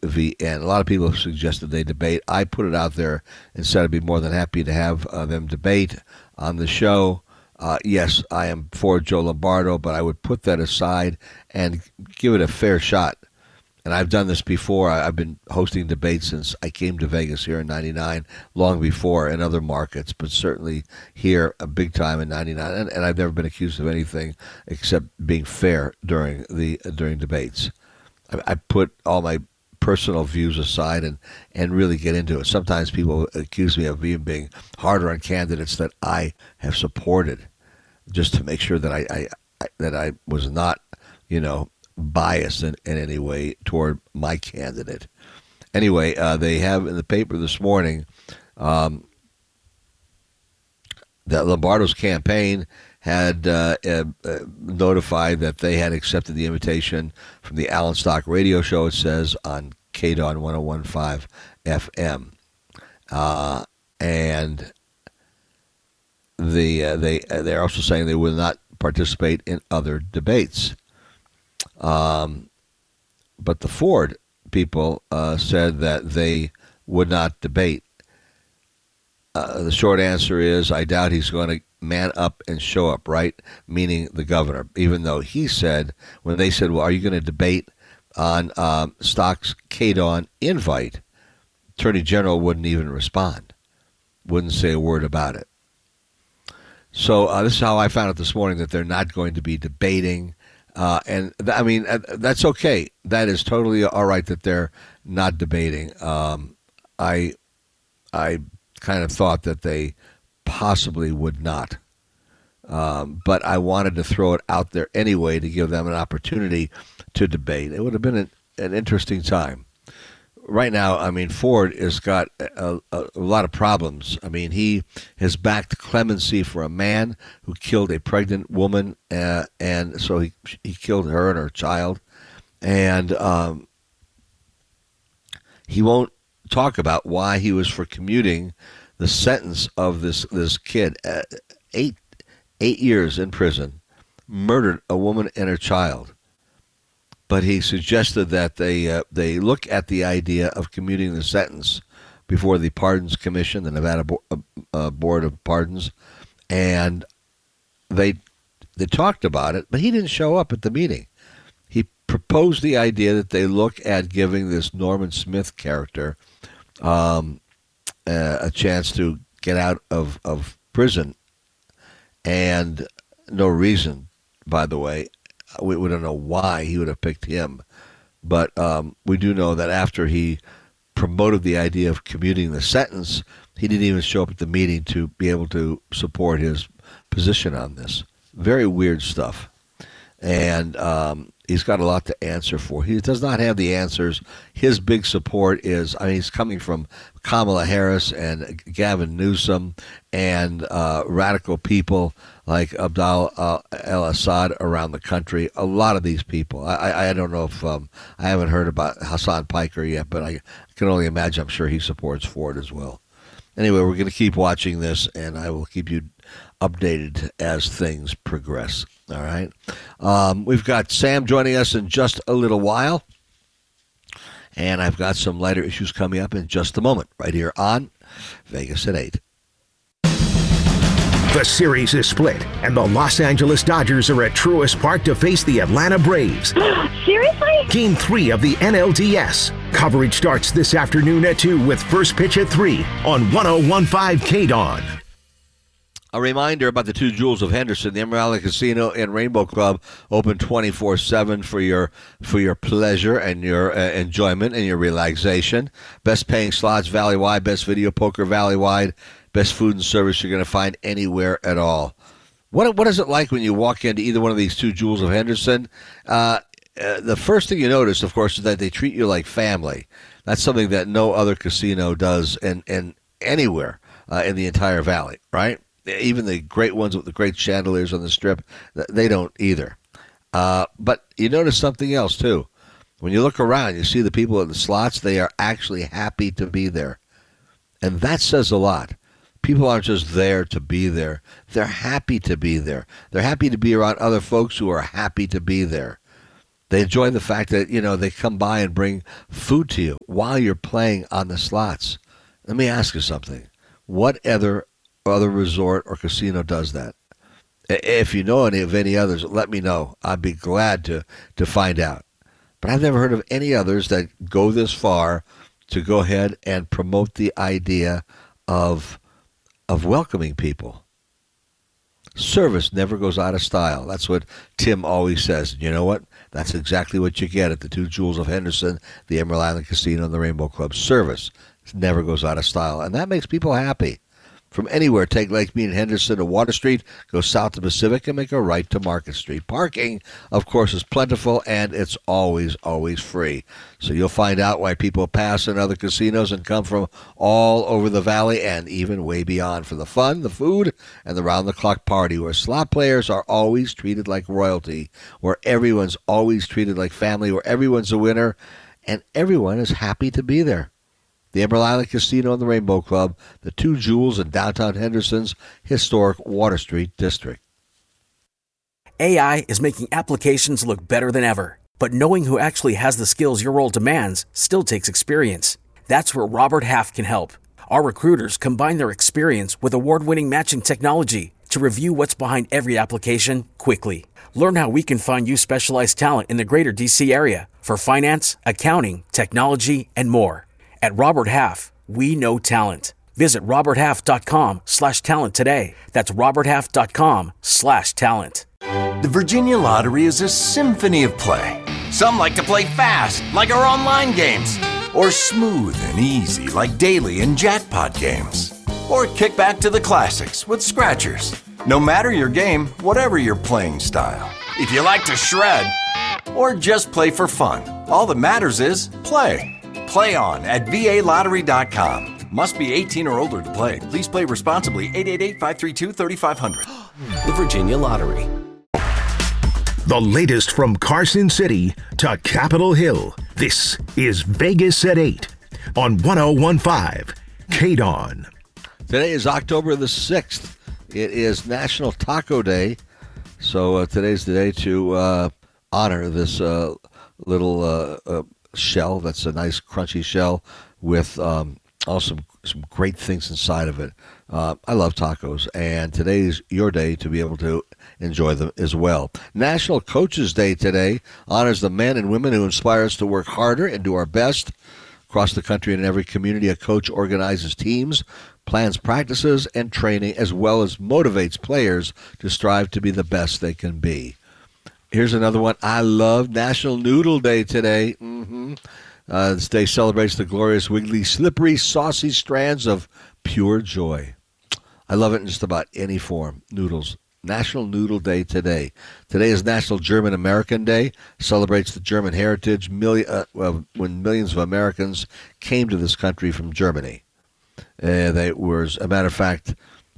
TVN. A lot of people have suggested they debate. I put it out there and said I'd be more than happy to have them debate on the show. Yes, I am for Joe Lombardo, but I would put that aside and give it a fair shot. And I've done this before. I've been hosting debates since I came to Vegas here in '99, long before in other markets, but certainly here a big time in '99. And I've never been accused of anything except being fair during debates. I put all my personal views aside and really get into it. Sometimes people accuse me of being harder on candidates that I have supported, just to make sure that I was not, biased in any way toward my candidate. Anyway, they have in the paper this morning that Lombardo's campaign had notified that they had accepted the invitation from the Alan Stock radio show, it says, on KDON 1015 FM. And they're also saying they will not participate in other debates. But the Ford people said that they would not debate. The short answer is I doubt he's going to man up and show up, right? Meaning the governor, even though he said, when they said, well, are you going to debate on Stock's KDON invite, Attorney General wouldn't even respond, wouldn't say a word about it. So this is how I found out this morning that they're not going to be debating. That's okay. That is totally all right that they're not debating. I kind of thought that they possibly would not. But I wanted to throw it out there anyway to give them an opportunity to debate. It would have been an interesting time. Right now, Ford has got a lot of problems. He has backed clemency for a man who killed a pregnant woman, and so he killed her and her child. And he won't talk about why he was for commuting the sentence of this kid, 8 years in prison, murdered a woman and her child. But he suggested that they look at the idea of commuting the sentence before the Pardons Commission, the Nevada Board of Pardons, and they talked about it, but he didn't show up at the meeting. He proposed the idea that they look at giving this Norman Smith character a chance to get out of prison, and no reason, by the way. We don't know why he would have picked him, but we do know that after he promoted the idea of commuting the sentence, he didn't even show up at the meeting to be able to support his position on this. Very weird stuff. And he's got a lot to answer for. He does not have the answers. His big support is, he's coming from Kamala Harris and Gavin Newsom and radical people like Abdul al-Assad around the country. A lot of these people. I don't know if I haven't heard about Hassan Piker yet, but I can only imagine. I'm sure he supports Ford as well. Anyway, we're going to keep watching this, and I will keep you updated as things progress. All right. We've got Sam joining us in just a little while, and I've got some lighter issues coming up in just a moment right here on Vegas at 8. The series is split, and the Los Angeles Dodgers are at Truist Park to face the Atlanta Braves. Seriously? Game 3 of the NLDS. Coverage starts this afternoon at 2 with first pitch at 3 on 1015 KDON. A reminder about the Two Jewels of Henderson, the Emerald Casino and Rainbow Club, open 24/7 for your pleasure and your enjoyment and your relaxation. Best paying slots valley-wide, best video poker valley-wide, best food and service you're going to find anywhere at all. What is it like when you walk into either one of these Two Jewels of Henderson? The first thing you notice, of course, is that they treat you like family. That's something that no other casino does in anywhere in the entire valley, right? Even the great ones with the great chandeliers on the Strip, they don't either. But you notice something else, too. When you look around, you see the people at the slots, they are actually happy to be there. And that says a lot. People aren't just there to be there. They're happy to be there. They're happy to be around other folks who are happy to be there. They enjoy the fact that, they come by and bring food to you while you're playing on the slots. Let me ask you something. What other resort or casino does that? If you know any others, let me know. I'd be glad to find out. But I've never heard of any others that go this far to go ahead and promote the idea of welcoming people. Service never goes out of style. That's what Tim always says. And you know what? That's exactly what you get at the Two Jewels of Henderson, the Emerald Island Casino, and the Rainbow Club. Service never goes out of style, and that makes people happy. From anywhere, take Lake Mead and Henderson to Water Street, go south to Pacific, and make a right to Market Street. Parking, of course, is plentiful, and it's always, always free. So you'll find out why people pass in other casinos and come from all over the valley and even way beyond for the fun, the food, and the round-the-clock party, where slot players are always treated like royalty, where everyone's always treated like family, where everyone's a winner, and everyone is happy to be there. The Emerald Island Casino and the Rainbow Club, the Two Jewels in downtown Henderson's historic Water Street district. AI is making applications look better than ever, but knowing who actually has the skills your role demands still takes experience. That's where Robert Half can help. Our recruiters combine their experience with award-winning matching technology to review what's behind every application quickly. Learn how we can find you specialized talent in the greater D.C. area for finance, accounting, technology, and more. At Robert Half, we know talent. Visit roberthalf.com/talent today. That's roberthalf.com/talent. The Virginia Lottery is a symphony of play. Some like to play fast, like our online games, or smooth and easy, like daily and jackpot games. Or kick back to the classics with scratchers. No matter your game, whatever your playing style. If you like to shred, or just play for fun, all that matters is play. Play on at VALottery.com. Must be 18 or older to play. Please play responsibly. 888-532-3500. The Virginia Lottery. The latest from Carson City to Capitol Hill. This is Vegas at 8 on 101.5 KDON. Today is October the 6th. It is National Taco Day. So today's the day to honor this little shell. That's a nice crunchy shell with some great things inside of it. I love tacos, and today's your day to be able to enjoy them as well. National Coaches Day today honors the men and women who inspire us to work harder and do our best. Across the country and in every community, a coach organizes teams, plans practices and training, as well as motivates players to strive to be the best they can be. Here's another one I love. National Noodle Day today. This day celebrates the glorious, wiggly, slippery, saucy strands of pure joy. I love it in just about any form. Noodles. National Noodle Day today. Today is National German American Day. Celebrates the German heritage when millions of Americans came to this country from Germany. They were, as a matter of fact,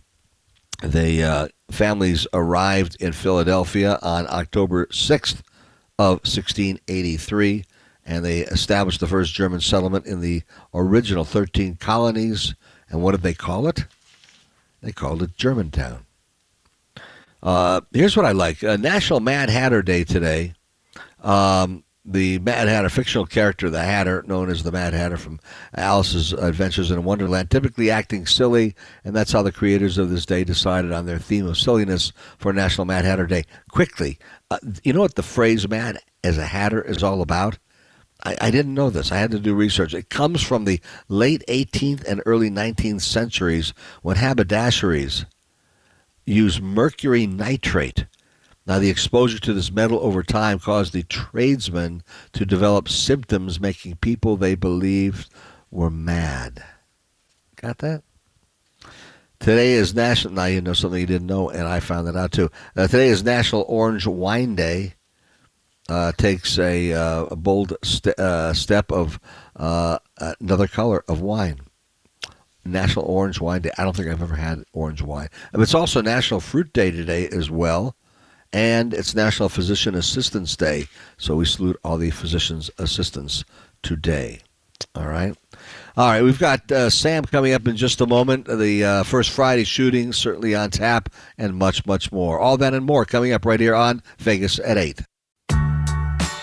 families arrived in Philadelphia on October 6th of 1683, and they established the first German settlement in the original 13 colonies. And what did they call it? They called it Germantown. Here's what I like. National Mad Hatter Day today. The Mad Hatter, fictional character, the Hatter, known as the Mad Hatter from Alice's Adventures in Wonderland, typically acting silly, and that's how the creators of this day decided on their theme of silliness for National Mad Hatter Day. Quickly, you know what the phrase Mad as a Hatter is all about? I didn't know this. I had to do research. It comes from the late 18th and early 19th centuries when haberdasheries used mercury nitrate. Now, the exposure to this metal over time caused the tradesmen to develop symptoms making people they believed were mad. Got that? Today is National... Now, you know something you didn't know, and I found that out, too. Today is National Orange Wine Day. Takes a bold step of another color of wine. National Orange Wine Day. I don't think I've ever had orange wine. But it's also National Fruit Day today as well. And it's National Physician Assistants Day. So we salute all the physician's assistants today. All right. We've got Sam coming up in just a moment. The First Friday shooting certainly on tap, and much, much more. All that and more coming up right here on Vegas at 8.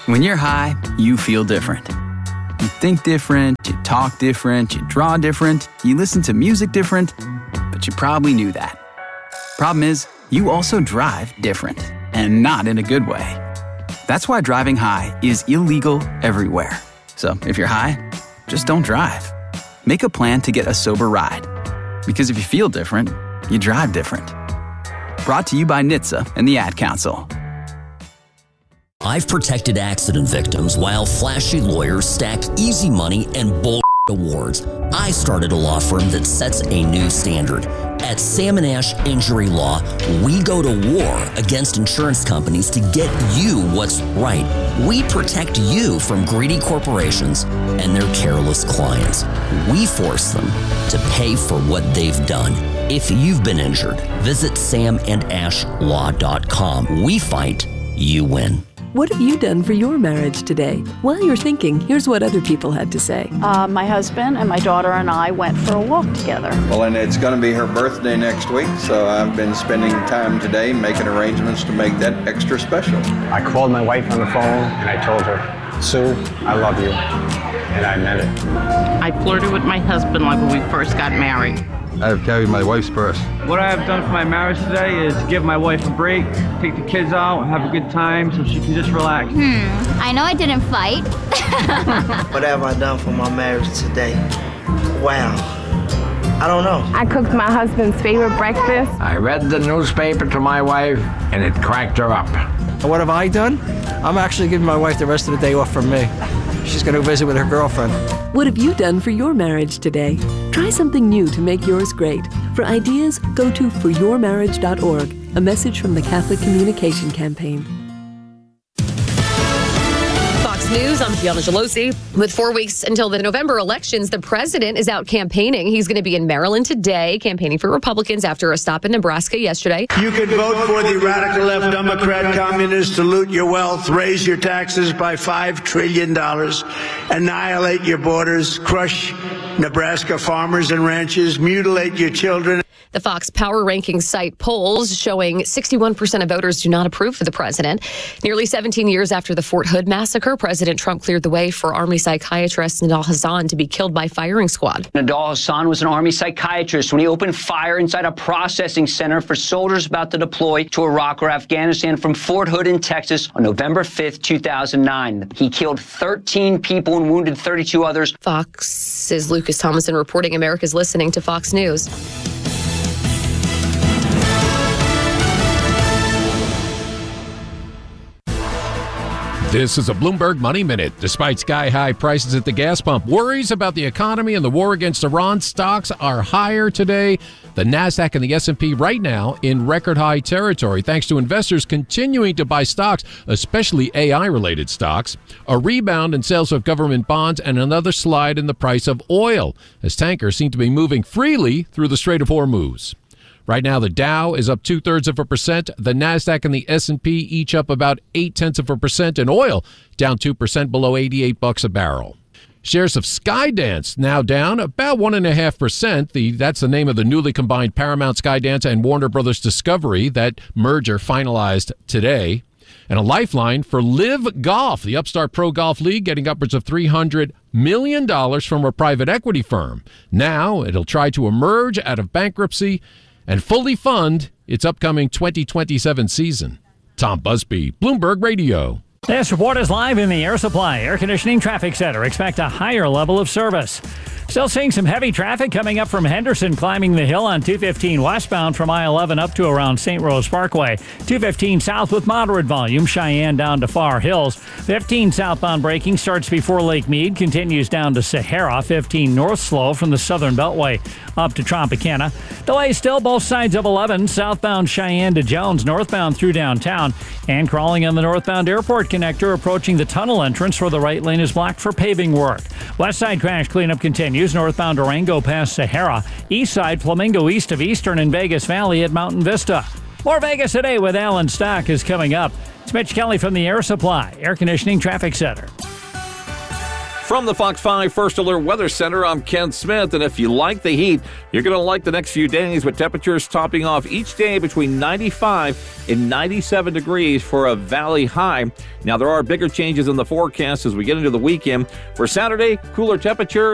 When you're high, you feel different. You think different, you talk different, you draw different, you listen to music different, but you probably knew that. Problem is, you also drive different, and not in a good way. That's why driving high is illegal everywhere. So if you're high, just don't drive. Make a plan to get a sober ride. Because if you feel different, you drive different. Brought to you by NHTSA and the Ad Council. I've protected accident victims while flashy lawyers stack easy money and bull awards. I started a law firm that sets a new standard. At Sam & Ash Injury Law, we go to war against insurance companies to get you what's right. We protect you from greedy corporations and their careless clients. We force them to pay for what they've done. If you've been injured, visit samandashlaw.com. We fight, you win. What have you done for your marriage today? While you're thinking, here's what other people had to say. My husband and my daughter and I went for a walk together. Well, and it's going to be her birthday next week, so I've been spending time today making arrangements to make that extra special. I called my wife on the phone and I told her, Sue, I love you, and I meant it. I flirted with my husband like when we first got married. I've carried my wife's purse. What I have done for my marriage today is give my wife a break, take the kids out, and have a good time so she can just relax. I know I didn't fight. What have I done for my marriage today? Wow. I don't know. I cooked my husband's favorite breakfast. I read the newspaper to my wife, and it cracked her up. What have I done? I'm actually giving my wife the rest of the day off from me. She's going to visit with her girlfriend. What have you done for your marriage today? Try something new to make yours great. For ideas, go to foryourmarriage.org, a message from the Catholic Communication Campaign. Fox News, I'm Gianna Gelosi. With 4 weeks until the November elections, the president is out campaigning. He's going to be in Maryland today, campaigning for Republicans after a stop in Nebraska yesterday. You can vote for the radical left Democrat communists to loot your wealth, raise your taxes by $5 trillion, annihilate your borders, crush Nebraska farmers and ranchers, mutilate your children. The Fox Power Ranking site polls showing 61% of voters do not approve of the president. Nearly 17 years after the Fort Hood massacre, President Trump cleared the way for Army psychiatrist Nidal Hasan to be killed by firing squad. Nidal Hasan was an Army psychiatrist when he opened fire inside a processing center for soldiers about to deploy to Iraq or Afghanistan from Fort Hood in Texas on November 5th, 2009. He killed 13 people and wounded 32 others. Fox's Lucas Thomason reporting. America's listening to Fox News. This is a Bloomberg Money Minute. Despite sky-high prices at the gas pump, worries about the economy and the war against Iran, stocks are higher today. The Nasdaq and the S&P right now in record-high territory, thanks to investors continuing to buy stocks, especially AI-related stocks, a rebound in sales of government bonds, and another slide in the price of oil, as tankers seem to be moving freely through the Strait of Hormuz. Right now, the Dow is up 0.2%. The Nasdaq and the S&P each up about 0.8%, and oil down 2% below $88 a barrel. Shares of Skydance now down about 1.5%. That's the name of the newly combined Paramount Skydance and Warner Brothers Discovery. That merger finalized today. And a lifeline for Live Golf, the upstart pro golf league, getting upwards of $300 million from a private equity firm. Now it'll try to emerge out of bankruptcy and fully fund its upcoming 2027 season. Tom Busby, Bloomberg Radio. This report is live in the Air Supply Air Conditioning Traffic Center. Expect a higher level of service. Still seeing some heavy traffic coming up from Henderson, climbing the hill on 215 westbound from I-11 up to around St. Rose Parkway. 215 south with moderate volume, Cheyenne down to Far Hills. 15 southbound braking starts before Lake Mead, continues down to Sahara. 15 north slow from the Southern Beltway up to Tropicana. Delays still both sides of 11, southbound Cheyenne to Jones, northbound through downtown. And crawling on the northbound airport connector approaching the tunnel entrance where the right lane is blocked for paving work. West side crash cleanup continues. Northbound Durango past Sahara. East side Flamingo east of Eastern and Vegas Valley at Mountain Vista. More Vegas Today with Alan Stock is coming up. It's Mitch Kelly from the Air Supply Air Conditioning Traffic Center. From the Fox 5 First Alert Weather Center, I'm Ken Smith, and if you like the heat, you're going to like the next few days with temperatures topping off each day between 95 and 97 degrees for a valley high. Now, there are bigger changes in the forecast as we get into the weekend. For Saturday, cooler temperatures.